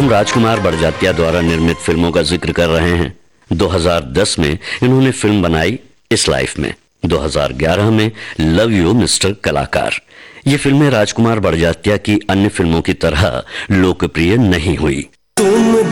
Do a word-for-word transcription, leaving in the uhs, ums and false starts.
हम राजकुमार बड़जात्या द्वारा निर्मित फिल्मों का जिक्र कर रहे हैं। दो हज़ार दस में इन्होंने फिल्म बनाई इस लाइफ में। दो हज़ार ग्यारह में लव यू मिस्टर कलाकार। ये फिल्में राजकुमार बड़जात्या की अन्य फिल्मों की तरह लोकप्रिय नहीं हुई।